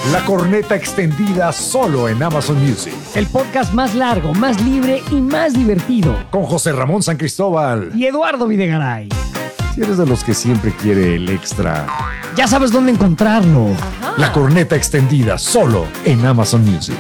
La corneta extendida solo en Amazon Music. El podcast más largo, más libre y más divertido. Con José Ramón San Cristóbal. Y Eduardo Videgaray. Si eres de los que siempre quiere el extra, ya sabes dónde encontrarlo. Ajá. La corneta extendida solo en Amazon Music.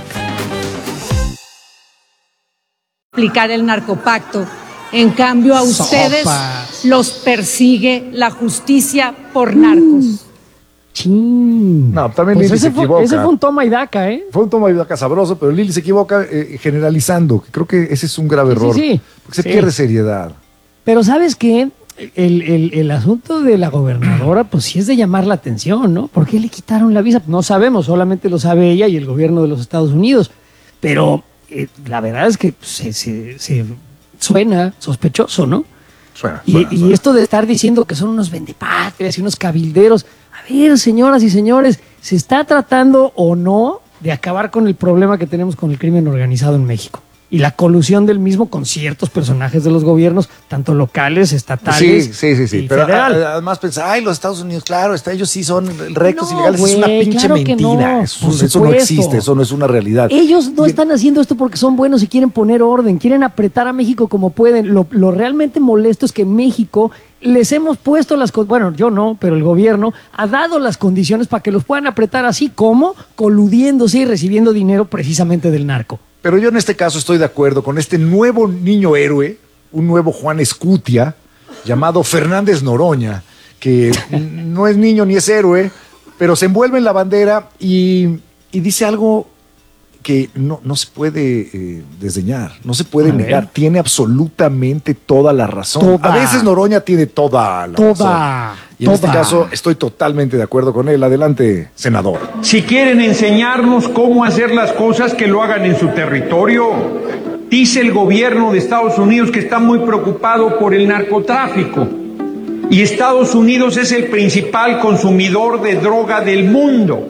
Aplicar el narcopacto. En cambio, a ustedes los persigue la justicia por narcos. No, también pues Lili se equivoca. Ese fue un toma y daca, ¿eh? Fue un toma y daca sabroso, pero Lili se equivoca generalizando. Creo que ese es un grave error. Sí. Porque se pierde seriedad. Pero ¿sabes qué? El asunto de la gobernadora, pues sí es de llamar la atención, ¿no? ¿Por qué le quitaron la visa? No sabemos, solamente lo sabe ella y el gobierno de los Estados Unidos. Pero la verdad es que se suena sospechoso, ¿no? Suena. Y esto de estar diciendo que son unos vendepatrias y unos cabilderos. A ver, señoras y señores, ¿se está tratando o no de acabar con el problema que tenemos con el crimen organizado en México? Y la colusión del mismo con ciertos personajes de los gobiernos, tanto locales, estatales. Sí. Pero además pensar, los Estados Unidos, claro, ellos sí son rectos ilegales. Es una pinche mentira. No, eso no existe, eso no es una realidad. Ellos no están haciendo esto porque son buenos y quieren poner orden, quieren apretar a México como pueden. Lo realmente molesto es que México les hemos puesto bueno, yo no, pero el gobierno ha dado las condiciones para que los puedan apretar así como coludiéndose y recibiendo dinero precisamente del narco. Pero yo en este caso estoy de acuerdo con este nuevo niño héroe, un nuevo Juan Escutia, llamado Fernández Noroña, que no es niño ni es héroe, pero se envuelve en la bandera y dice algo que no se puede desdeñar, no se puede negar. Tiene absolutamente toda la razón. A veces Noroña tiene toda la razón. Y en este caso estoy totalmente de acuerdo con él. Adelante, senador. Si quieren enseñarnos cómo hacer las cosas, que lo hagan en su territorio. Dice el gobierno de Estados Unidos que está muy preocupado por el narcotráfico. Y Estados Unidos es el principal consumidor de droga del mundo.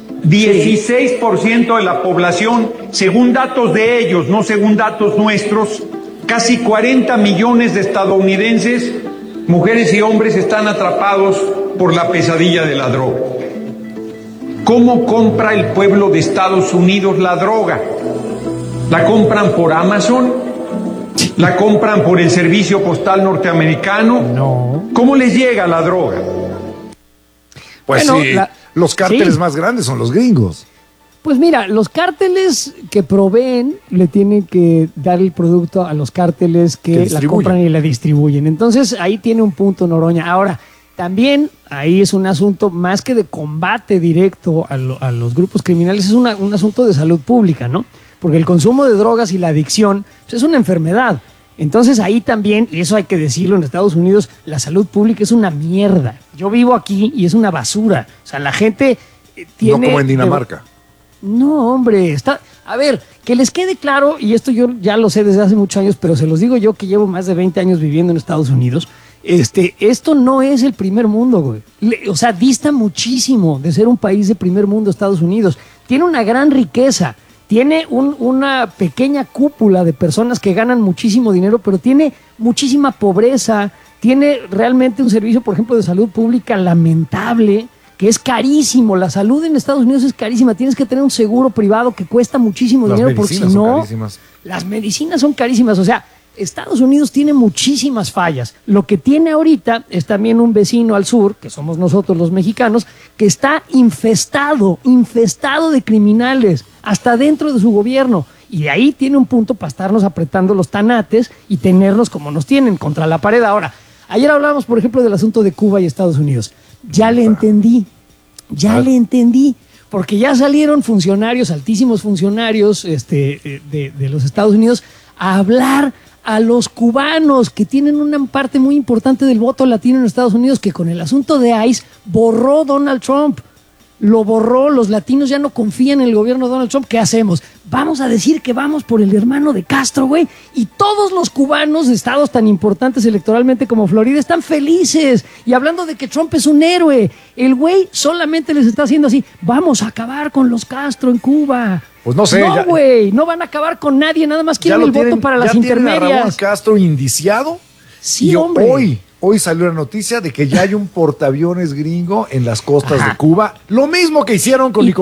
16% de la población, según datos de ellos, no según datos nuestros, casi 40 millones de estadounidenses, mujeres y hombres, están atrapados por la pesadilla de la droga. ¿Cómo compra el pueblo de Estados Unidos la droga? ¿La compran por Amazon? ¿La compran por el servicio postal norteamericano? No. ¿Cómo les llega la droga? Pues bueno, sí. Los cárteles más grandes son los gringos. Pues mira, los cárteles que proveen le tienen que dar el producto a los cárteles que la compran y la distribuyen. Entonces ahí tiene un punto Noroña. Ahora, también ahí es un asunto más que de combate directo a los grupos criminales, es un asunto de salud pública, ¿no? Porque el consumo de drogas y la adicción pues, es una enfermedad. Entonces ahí también, y eso hay que decirlo, en Estados Unidos la salud pública es una mierda. Yo vivo aquí y es una basura. O sea, la gente tiene... No como en Dinamarca. No, hombre, a ver, que les quede claro, y esto yo ya lo sé desde hace muchos años, pero se los digo yo que llevo más de 20 años viviendo en Estados Unidos, esto no es el primer mundo, güey. O sea, dista muchísimo de ser un país de primer mundo Estados Unidos. Tiene una gran riqueza. Tiene una pequeña cúpula de personas que ganan muchísimo dinero, pero tiene muchísima pobreza, tiene realmente un servicio, por ejemplo, de salud pública lamentable, que es carísimo. La salud en Estados Unidos es carísima, tienes que tener un seguro privado que cuesta muchísimo dinero, porque si no, las medicinas son carísimas. O sea, Estados Unidos tiene muchísimas fallas. Lo que tiene ahorita es también un vecino al sur, que somos nosotros los mexicanos, que está infestado de criminales, hasta dentro de su gobierno. Y de ahí tiene un punto para estarnos apretando los tanates y tenernos como nos tienen, contra la pared. Ahora, ayer hablábamos, por ejemplo, del asunto de Cuba y Estados Unidos. Ya le entendí, porque ya salieron funcionarios, altísimos funcionarios de los Estados Unidos, a hablar a los cubanos que tienen una parte muy importante del voto latino en Estados Unidos, que con el asunto de ICE borró Donald Trump. Lo borró, los latinos ya no confían en el gobierno de Donald Trump. ¿Qué hacemos? Vamos a decir que vamos por el hermano de Castro, güey. Y todos los cubanos de estados tan importantes electoralmente como Florida están felices. Y hablando de que Trump es un héroe, el güey solamente les está haciendo así: vamos a acabar con los Castro en Cuba. Pues no sé. No, güey, no van a acabar con nadie, nada más quieren el voto para las intermedias. ¿Ya tienen a Raúl Castro indiciado? Sí, y hombre. Hoy salió la noticia de que ya hay un portaaviones gringo en las costas de Cuba. Lo mismo que hicieron con Nicolás